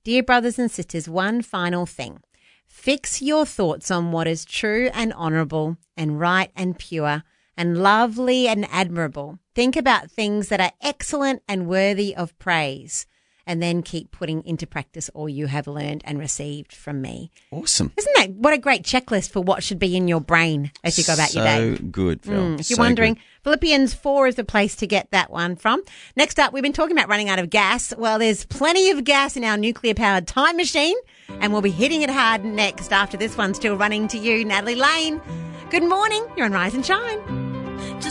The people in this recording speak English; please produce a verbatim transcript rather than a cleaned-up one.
Dear brothers and sisters, one final thing. Fix your thoughts on what is true and honourable and right and pure and lovely and admirable. Think about things that are excellent and worthy of praise, and then keep putting into practice all you have learned and received from me. Awesome. Isn't that what a great checklist for what should be in your brain as you go about so your day? So good, Phil. Mm, if you're so wondering, good. Philippians four is the place to get that one from. Next up, we've been talking about running out of gas. Well, there's plenty of gas in our nuclear-powered time machine, and we'll be hitting it hard next after this one. Still running to you, Natalie Lane. Good morning. You're on Rise and Shine.